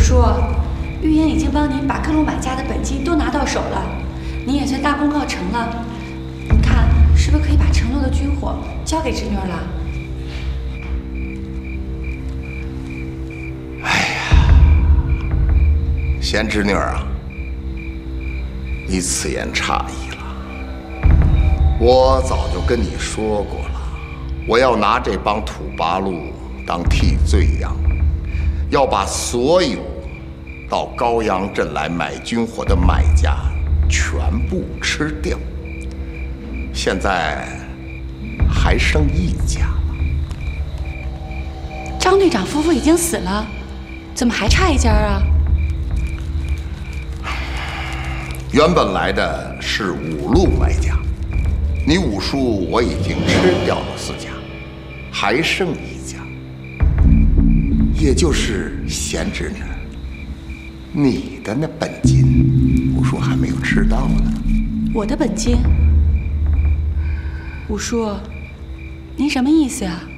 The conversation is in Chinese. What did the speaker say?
叔，玉言已经帮您把各路买家的本金都拿到手了，您也算大功告成了。您看，是不是可以把承诺的军火交给侄女了？ 哎呀，贤侄女啊，你此言差矣了。我早就跟你说过了，我要拿这帮土八路当替罪羊，要把所有到高阳镇来买军火的买家全部吃掉。现在还剩一家了。 张队长夫妇已经死了，怎么还差一家啊？ 原本来的是5路买家，你5叔我已经吃掉了4家，还剩1家，也就是贤侄女，你的那本金5叔还没有吃到呢。 我的本金？五叔，您什么意思呀？